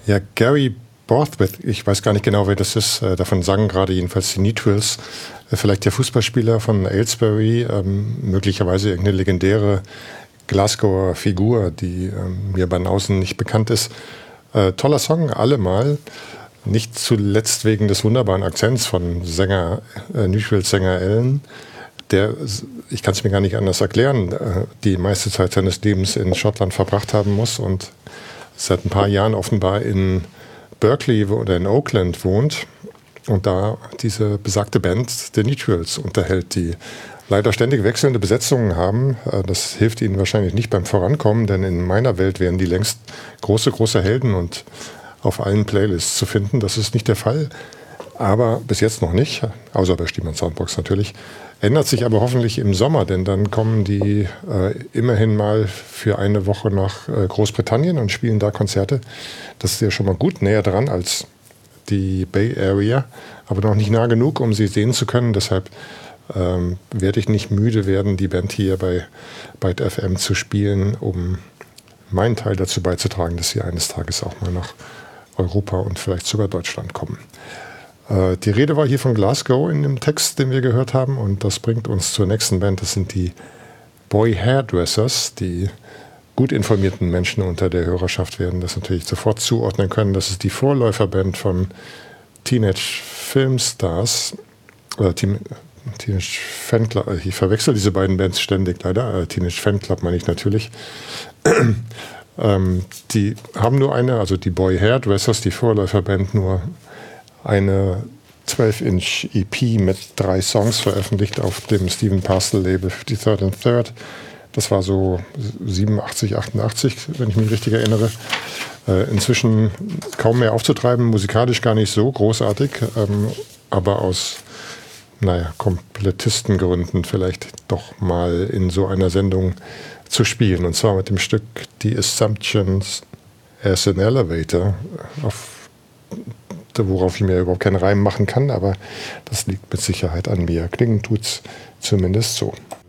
Ja, Gary Borthwick, ich weiß gar nicht genau, wer das ist. Davon sagen gerade jedenfalls die Neutrals. Vielleicht der Fußballspieler von Aylesbury, möglicherweise irgendeine legendäre Glasgower Figur, die mir bei außen nicht bekannt ist. Toller Song, allemal. Nicht zuletzt wegen des wunderbaren Akzents von Neutrals-Sänger Alan, der, ich kann es mir gar nicht anders erklären, die meiste Zeit seines Lebens in Schottland verbracht haben muss und seit ein paar Jahren offenbar in Berkeley oder in Oakland wohnt und da diese besagte Band The Neutrals unterhält, die leider ständig wechselnde Besetzungen haben. Das hilft ihnen wahrscheinlich nicht beim Vorankommen, denn in meiner Welt wären die längst große Helden und auf allen Playlists zu finden. Das ist nicht der Fall, aber bis jetzt noch nicht, außer bei Stiemann Soundbox natürlich. Ändert sich aber hoffentlich im Sommer, denn dann kommen die immerhin mal für eine Woche nach Großbritannien und spielen da Konzerte. Das ist ja schon mal gut näher dran als die Bay Area, aber noch nicht nah genug, um sie sehen zu können. Deshalb werde ich nicht müde werden, die Band hier bei Byte FM zu spielen, um meinen Teil dazu beizutragen, dass sie eines Tages auch mal nach Europa und vielleicht sogar Deutschland kommen. Die Rede war hier von Glasgow in dem Text, den wir gehört haben, und das bringt uns zur nächsten Band. Das sind die Boy Hairdressers, die gut informierten Menschen unter der Hörerschaft werden das natürlich sofort zuordnen können. Das ist die Vorläuferband von Teenage Filmstars, oder Teenage Fanclub. Ich verwechsel diese beiden Bands ständig leider. Teenage Fanclub meine ich natürlich. Die haben nur also die Boy Hairdressers, die Vorläuferband, nur eine 12-Inch EP mit 3 Songs veröffentlicht auf dem Stephen Parcell Label 53rd and Third. Das war so 87, 88, wenn ich mich richtig erinnere. Inzwischen kaum mehr aufzutreiben, musikalisch gar nicht so großartig, aber aus, Komplettistengründen vielleicht doch mal in so einer Sendung zu spielen. Und zwar mit dem Stück The Assumptions as an Elevator, worauf ich mir überhaupt keinen Reim machen kann, aber das liegt mit Sicherheit an mir. Klingen tut's zumindest so.